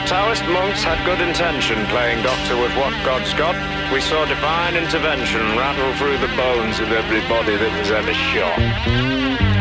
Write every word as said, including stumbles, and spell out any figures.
Taoist monks had good intention playing doctor with what God's got. We saw divine intervention rattle through the bones of everybody that was ever shot.